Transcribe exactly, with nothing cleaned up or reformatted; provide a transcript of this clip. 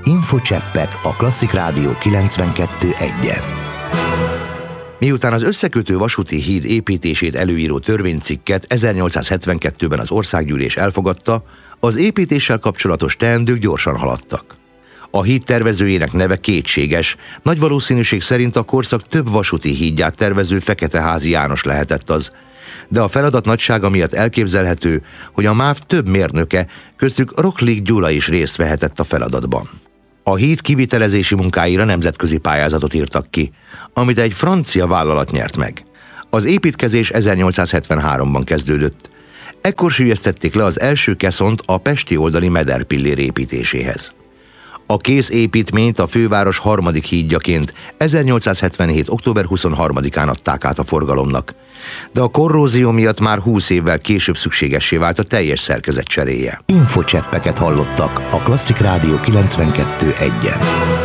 Infocseppek a Klasszik Rádió kilencvenkettő egyen. Miután az összekötő vasúti híd építését előíró törvénycikket ezernyolcszázhetvenkettőben az országgyűlés elfogadta, az építéssel kapcsolatos teendők gyorsan haladtak. A híd tervezőjének neve kétséges, nagy valószínűség szerint a korszak több vasúti hídját tervező Feketeházy János lehetett az, de a feladat nagysága miatt elképzelhető, hogy a MÁV több mérnöke, köztük Roklik Gyula is részt vehetett a feladatban. A híd kivitelezési munkáira nemzetközi pályázatot írtak ki, amit egy francia vállalat nyert meg. Az építkezés ezernyolcszázhetvenháromban kezdődött. Ekkor süllyesztették le az első keszont a pesti oldali Mederpillér építéséhez. A kész építményt a főváros harmadik hídjaként ezernyolcszázhetvenhét. október huszonharmadikán adták át a forgalomnak, de a korrózió miatt már húsz évvel később szükségessé vált a teljes szerkezet cseréje. Infocseppeket hallottak a Klasszik Rádió kilencvenkettő egyen.